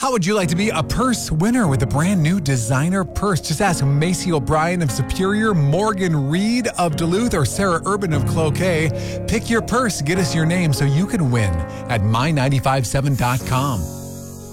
How would you like to be a purse winner with a brand new designer purse? Just ask Macy O'Brien of Superior, Morgan Reed of Duluth, or Sarah Urban of Cloquet. Pick your purse, get us your name so you can win at my957.com.